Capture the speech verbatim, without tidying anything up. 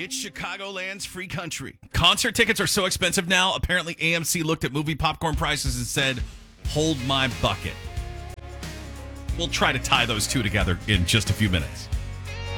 It's Chicagoland's free country. Concert tickets are so expensive now. Apparently, A M C looked at movie popcorn prices and said, hold my bucket. We'll try to tie those two together in just a few minutes.